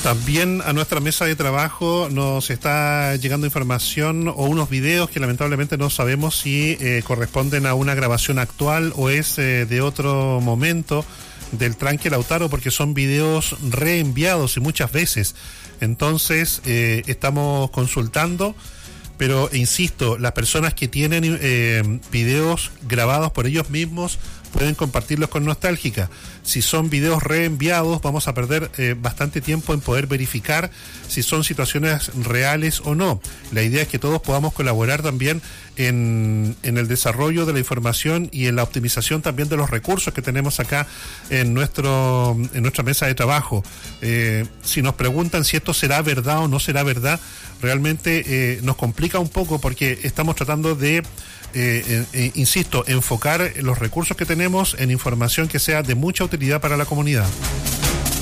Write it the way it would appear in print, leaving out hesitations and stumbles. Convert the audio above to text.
También a nuestra mesa de trabajo nos está llegando información o unos videos que lamentablemente no sabemos si corresponden a una grabación actual o es de otro momento del tranque Lautaro, porque son videos reenviados y muchas veces. Entonces estamos consultando, pero insisto, las personas que tienen videos grabados por ellos mismos pueden compartirlos con Nostálgica. Si son videos reenviados, vamos a perder bastante tiempo en poder verificar si son situaciones reales o no. La idea es que todos podamos colaborar también en el desarrollo de la información y en la optimización también de los recursos que tenemos acá en nuestra mesa de trabajo. Si nos preguntan si esto será verdad o no será verdad, realmente nos complica un poco porque estamos tratando de insisto, enfocar los recursos que tenemos en información que sea de mucha utilidad para la comunidad.